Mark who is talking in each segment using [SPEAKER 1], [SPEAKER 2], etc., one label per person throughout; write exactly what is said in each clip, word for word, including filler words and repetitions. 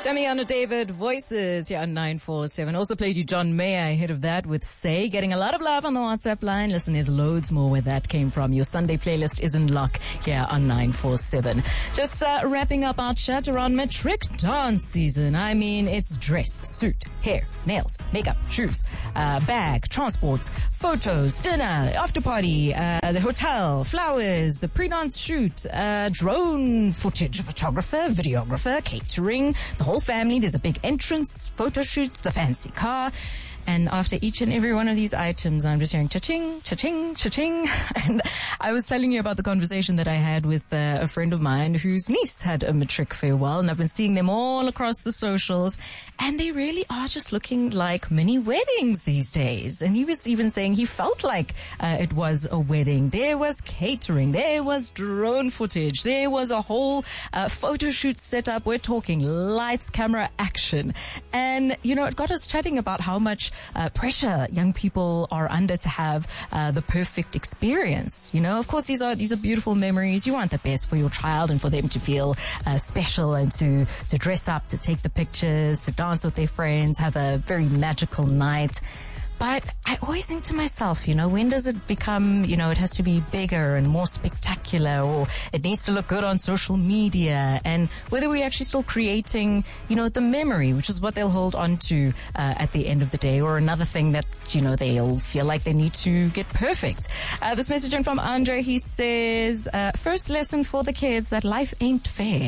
[SPEAKER 1] Damiana David, Voices here on nine four seven. Also played you John Mayer ahead of that with Say, getting a lot of love on the WhatsApp line. Listen, there's loads more where that came from. Your Sunday playlist is in luck here on nine four seven. Just uh, wrapping up our chat around matric dance season. I mean, it's dress, suit, hair, nails, makeup, shoes, uh, bag, transports, photos, dinner, after party, uh, the hotel, flowers, the pre-dance shoot, uh, drone footage, photographer, videographer, catering, the whole family. There's a big entrance, photo shoots, the fancy car. And after each and every one of these items, I'm just hearing cha-ching, cha-ching, cha-ching. And I was telling you about the conversation that I had with uh, a friend of mine whose niece had a matric farewell, and I've been seeing them all across the socials, and they really are just looking like mini weddings these days. And he was even saying he felt like uh, it was a wedding. There was catering, there was drone footage, there was a whole uh, photo shoot set up. We're talking lights, camera, action. And, you know, it got us chatting about how much Uh, pressure young people are under to have uh, the perfect experience. You know, of course, these are these are beautiful memories. You want the best for your child and for them to feel uh, special and to to dress up, to take the pictures, to dance with their friends, have a very magical night. But I always think to myself, you know, when does it become, you know, it has to be bigger and more spectacular, or it needs to look good on social media, and whether we're actually still creating, you know, the memory, which is what they'll hold on to uh, at the end of the day, or another thing that, you know, they'll feel like they need to get perfect. Uh, this message in from Andre, he says, uh, first lesson for the kids that life ain't fair.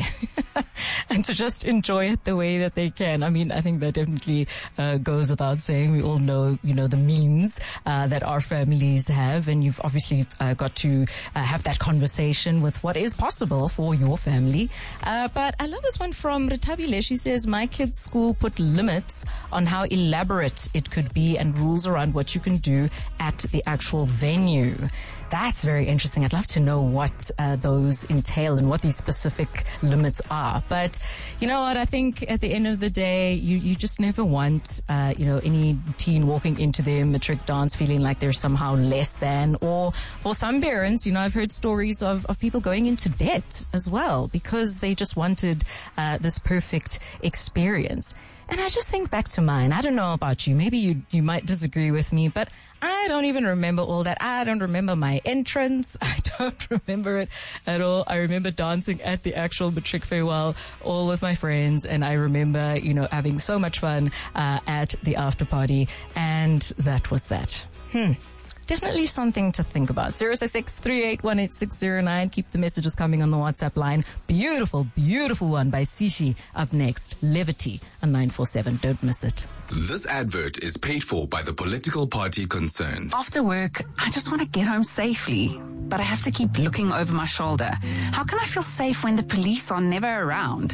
[SPEAKER 1] And to just enjoy it the way that they can. I mean, I think that definitely uh, goes without saying. We all know, you know, the means uh, that our families have, and you've obviously uh, got to uh, have that conversation with what is possible for your family. Uh, but I love this one from Ritabile. She says, my kid's school put limits on how elaborate it could be and rules around what you can do at the actual venue. That's very interesting. I'd love to know what uh, those entail and what these specific limits are. But you know what? I think at the end of the day, you, you just never want, uh, you know, any teen walking into their matric dance feeling like they're somehow less than. Or for some parents, you know, I've heard stories of, of people going into debt as well because they just wanted uh, this perfect experience. And I just think back to mine. I don't know about you. Maybe you you might disagree with me, but I don't even remember all that. I don't remember my entrance. I don't remember it at all. I remember dancing at the actual matric farewell, all with my friends, and I remember, you know, having so much fun uh, at the after party, and that was that. Hmm. Definitely something to think about. zero six six, three eight one, eight six zero nine. Keep the messages coming on the WhatsApp line. Beautiful, beautiful one by Sishi. Up next, Levity on nine four seven. Don't miss it.
[SPEAKER 2] This advert is paid for by the political party concerned.
[SPEAKER 3] After work, I just want to get home safely, but I have to keep looking over my shoulder. How can I feel safe when the police are never around?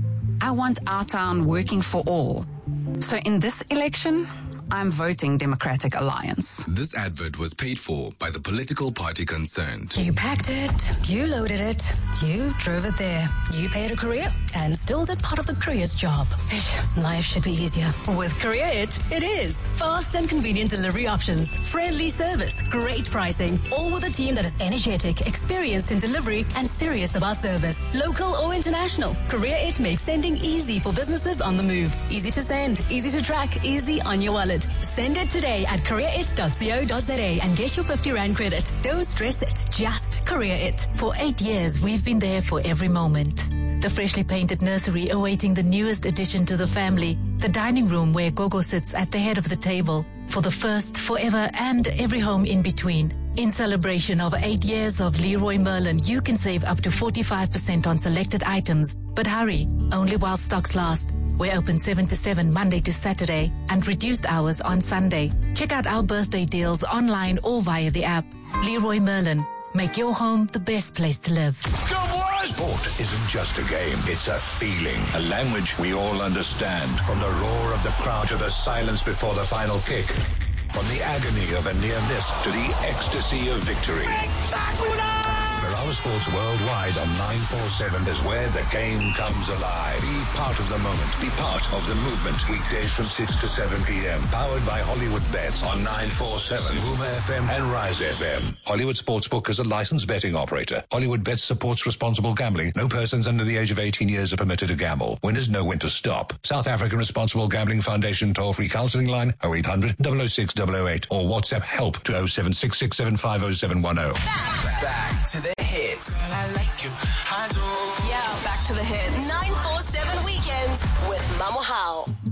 [SPEAKER 3] I want our town working for all. So in this election, I'm voting Democratic Alliance.
[SPEAKER 2] This advert was paid for by the political party concerned.
[SPEAKER 4] You packed it, you loaded it, you drove it there. You paid a courier and still did part of the courier's job. Life should be easier. With Courier It, it is. Fast and convenient delivery options, friendly service, great pricing, all with a team that is energetic, experienced in delivery, and serious about service. Local or international, Courier It makes sending easy for businesses on the move. Easy to send, easy to track, easy on your wallet. Send it today at courier it dot co dot za and get your fifty rand credit. Don't stress it, just Courier It.
[SPEAKER 5] For eight years, we've been there for every moment. The freshly painted nursery awaiting the newest addition to the family. The dining room where Gogo sits at the head of the table. For the first, forever, and every home in between. In celebration of eight years of Leroy Merlin, you can save up to forty-five percent on selected items. But hurry, only while stocks last. We're open seven to seven Monday to Saturday and reduced hours on Sunday. Check out our birthday deals online or via the app. Leroy Merlin. Make your home the best place to live.
[SPEAKER 6] Go boys! Sport isn't just a game, it's a feeling. A language we all understand. From the roar of the crowd to the silence before the final kick. From the agony of a near miss to the ecstasy of victory. Where our Sports worldwide on nine forty-seven is where the game comes alive. Be part of the moment. Be part of the movement. Weekdays from six to seven p.m. Powered by Hollywood Bets on nine forty-seven, Boomer F M and Rise F M. Hollywood Sportsbook is a licensed betting operator. Hollywood Bets supports responsible gambling. No persons under the age of eighteen years are permitted to gamble. Winners know when to stop. South African Responsible Gambling Foundation toll-free counseling line oh eight hundred, double oh six, double oh eight or WhatsApp help to oh seven six six seven five oh seven one oh.
[SPEAKER 7] Back to the hits. I like you. I do.
[SPEAKER 8] Yeah, back to the hits. nine forty-seven Weekends with Mamo Hao.